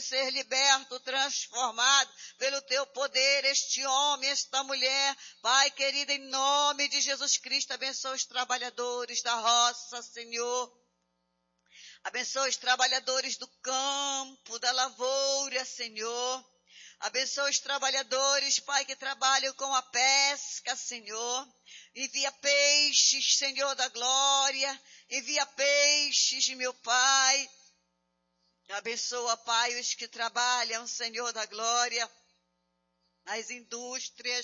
ser liberto, transformado pelo teu poder, este homem, esta mulher. Pai querido, em nome de Jesus Cristo, abençoa os trabalhadores da roça, Senhor. Abençoa os trabalhadores do campo, da lavoura, Senhor. Abençoa os trabalhadores, Pai, que trabalham com a pesca, Senhor. Envia peixes, Senhor da glória. Envia peixes, meu Pai. Abençoa, Pai, os que trabalham, Senhor da glória, nas indústrias.